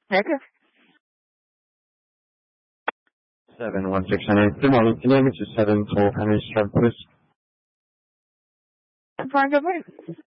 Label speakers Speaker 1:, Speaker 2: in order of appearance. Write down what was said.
Speaker 1: Negative.
Speaker 2: 71698. Good morning. Can I get you 7 Henry Street, please?
Speaker 1: I'm fine, good morning.